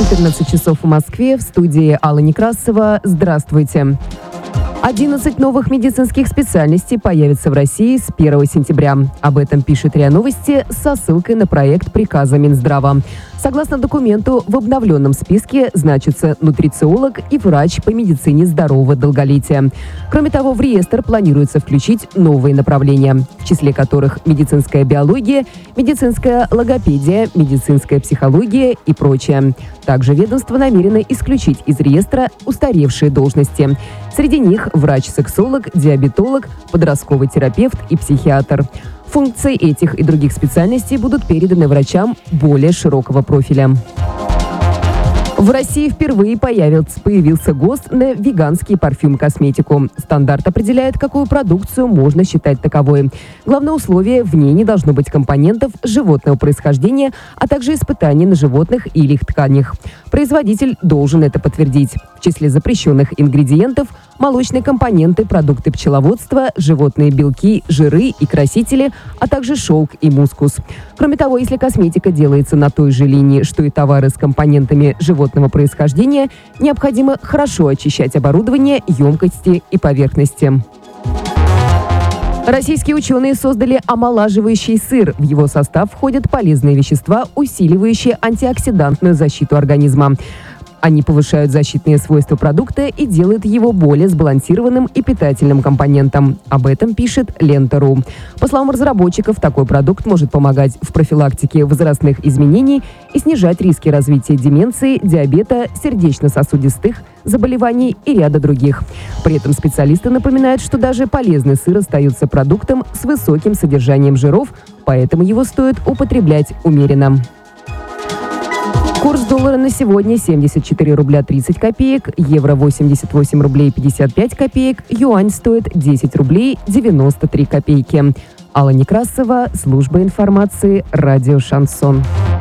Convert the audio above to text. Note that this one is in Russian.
14 часов в Москве. В студии Алла Некрасова. Здравствуйте. 11 новых медицинских специальностей появятся в России с 1 сентября. Об этом пишет РИА Новости со ссылкой на проект приказа Минздрава. Согласно документу, в обновленном списке значатся нутрициолог и врач по медицине здорового долголетия. Кроме того, в реестр планируется включить новые направления, в числе которых медицинская биология, медицинская логопедия, медицинская психология и прочее. Также ведомство намерено исключить из реестра устаревшие должности. Среди них врач-сексолог, диабетолог, подростковый терапевт и психиатр. Функции этих и других специальностей будут переданы врачам более широкого профиля. В России впервые появился ГОСТ на веганские парфюмы и косметику. Стандарт определяет, какую продукцию можно считать таковой. Главное условие – в ней не должно быть компонентов животного происхождения, а также испытаний на животных или их тканях. Производитель должен это подтвердить. В числе запрещенных ингредиентов – молочные компоненты, продукты пчеловодства, животные белки, жиры и красители, а также шелк и мускус. Кроме того, если косметика делается на той же линии, что и товары с компонентами животного происхождения, необходимо хорошо очищать оборудование, емкости и поверхности. Российские ученые создали омолаживающий сыр. В его состав входят полезные вещества, усиливающие антиоксидантную защиту организма. Они повышают защитные свойства продукта и делают его более сбалансированным и питательным компонентом. Об этом пишет Лента.ру. По словам разработчиков, такой продукт может помогать в профилактике возрастных изменений и снижать риски развития деменции, диабета, сердечно-сосудистых заболеваний и ряда других. При этом специалисты напоминают, что даже полезный сыр остается продуктом с высоким содержанием жиров, поэтому его стоит употреблять умеренно. Курс доллара на сегодня 74 рубля 30 копеек, евро 88 рублей 55 копеек, юань стоит 10 рублей 93 копейки. Алла Некрасова, служба информации, радио «Шансон».